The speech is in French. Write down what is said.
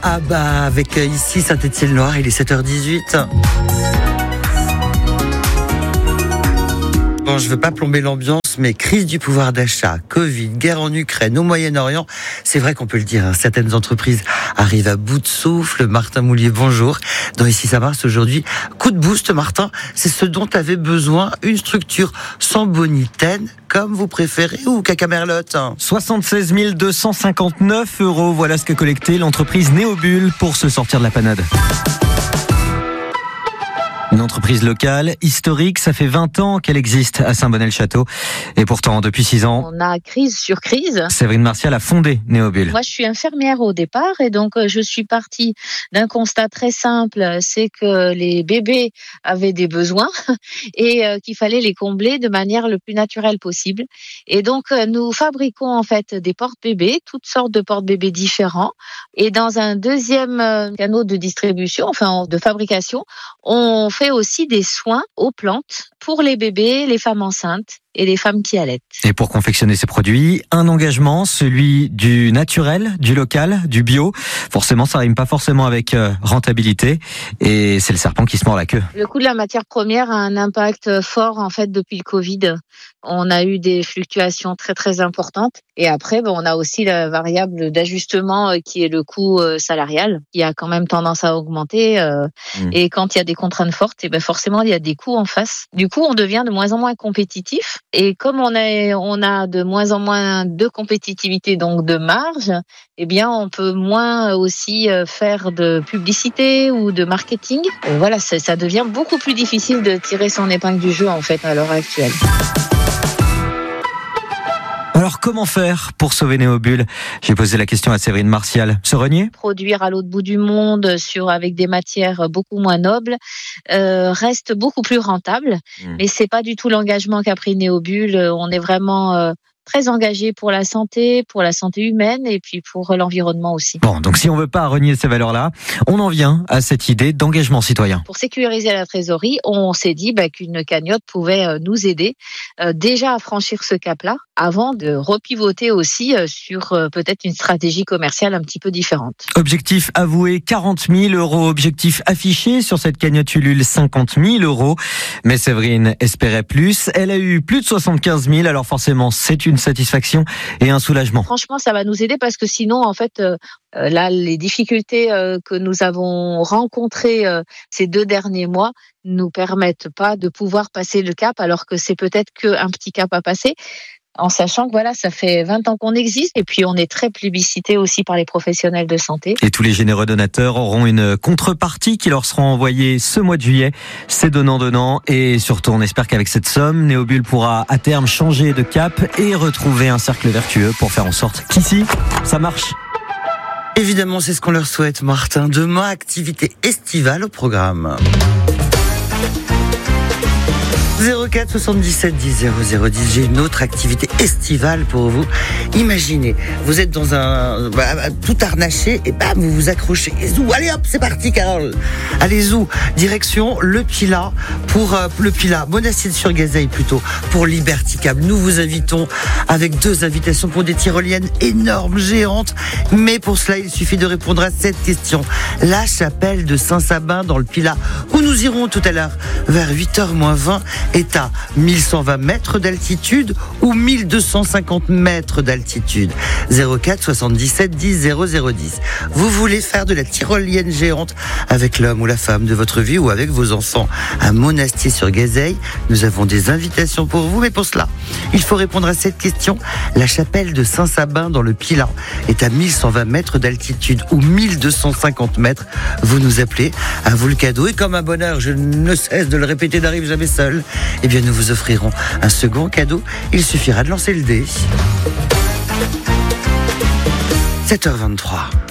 Abba avec ici Saint-Étienne-Loire, il est 7h18. Bon, je veux pas plomber l'ambiance, mais crise du pouvoir d'achat, Covid, guerre en Ukraine, au Moyen-Orient, c'est vrai qu'on peut le dire, certaines entreprises arrivent à bout de souffle. Martin Moulier, bonjour. Dans Ici ça marche aujourd'hui, coup de boost Martin, c'est ce dont avait besoin une structure sans bonitaine, comme vous préférez, ou Cacamerlotte. 76 259 €, voilà ce qu'a collecté l'entreprise Néobulle pour se sortir de la panade. Une entreprise locale, historique, ça fait 20 ans qu'elle existe à Saint-Bonnet-le-Château. Et pourtant, depuis 6 ans... On a crise sur crise. Séverine Martial a fondé Néobulle. Moi, je suis infirmière au départ et donc je suis partie d'un constat très simple, c'est que les bébés avaient des besoins et qu'il fallait les combler de manière le plus naturelle possible. Et donc, nous fabriquons en fait des porte-bébés, toutes sortes de porte-bébés différents. Et dans un deuxième canal de distribution, enfin de fabrication, on fait aussi des soins aux plantes pour les bébés, les femmes enceintes et les femmes qui allaitent. Et pour confectionner ces produits, un engagement, celui du naturel, du local, du bio. Forcément, ça rime pas forcément avec rentabilité. Et c'est le serpent qui se mord la queue. Le coût de la matière première a un impact fort en fait depuis le Covid. On a eu des fluctuations très très importantes. Et après, on a aussi la variable d'ajustement qui est le coût salarial, qui a quand même tendance à augmenter. Et quand il y a des contraintes fortes, forcément il y a des coûts en face. Du coup, on devient de moins en moins compétitif. Et comme on a de moins en moins de compétitivité, donc de marge, on peut moins aussi faire de publicité ou de marketing. Et voilà, ça devient beaucoup plus difficile de tirer son épingle du jeu en fait à l'heure actuelle. Alors comment faire pour sauver Néobulle ? J'ai posé la question à Séverine Martial. Se renier ? Produire à l'autre bout du monde avec des matières beaucoup moins nobles reste beaucoup plus rentable. Mais c'est pas du tout l'engagement qu'a pris Néobulle. On est vraiment très engagé pour la santé humaine et puis pour l'environnement aussi. Bon, donc si on veut pas renier ces valeurs-là, on en vient à cette idée d'engagement citoyen. Pour sécuriser la trésorerie, on s'est dit qu'une cagnotte pouvait nous aider déjà à franchir ce cap-là, avant de repivoter aussi sur peut-être une stratégie commerciale un petit peu différente. Objectif avoué 40 000 €, objectif affiché sur cette cagnotte Ulule 50 000 €. Mais Séverine espérait plus, elle a eu plus de 75 000, alors forcément c'est une satisfaction et un soulagement. Franchement, ça va nous aider parce que sinon, en fait, là, les difficultés que nous avons rencontrées ces 2 derniers mois nous permettent pas de pouvoir passer le cap, alors que c'est peut-être qu'un petit cap à passer. En sachant que ça fait 20 ans qu'on existe et puis on est très plébiscité aussi par les professionnels de santé. Et tous les généreux donateurs auront une contrepartie qui leur sera envoyée ce mois de juillet. C'est donnant-donnant et surtout on espère qu'avec cette somme, Néobulle pourra à terme changer de cap et retrouver un cercle vertueux pour faire en sorte qu'ici, ça marche. Évidemment, c'est ce qu'on leur souhaite, Martin. Demain, activité estivale au programme. 04 77 10 0010. J'ai une autre activité estivale pour vous. Imaginez, vous êtes dans tout harnaché et bam, vous vous accrochez. Et zou, allez hop, c'est parti, Carole. Allez zou, direction le Pilat pour le Pilat, Monastier-sur-Gazeille plutôt, pour Liberticable. Nous vous invitons avec 2 invitations pour des tyroliennes énormes, géantes. Mais pour cela, il suffit de répondre à cette question. La chapelle de Saint-Sabin dans le Pilat, où nous irons tout à l'heure vers 8h-20, est à 1120 mètres d'altitude ou 1250 mètres d'altitude. 04 77 10 0010. Vous voulez faire de la tyrolienne géante avec l'homme ou la femme de votre vie ou avec vos enfants à Monastier-sur-Gazeille? Nous avons des invitations pour vous, mais pour cela, il faut répondre à cette question. La chapelle de Saint-Sabin dans le Pilat est à 1120 mètres d'altitude ou 1250 mètres. Vous nous appelez, à vous le cadeau. Et comme un bonheur, je ne cesse de le répéter, n'arrive jamais seul, eh bien nous vous offrirons un second cadeau. Il suffira de lancer le dé. 7h23.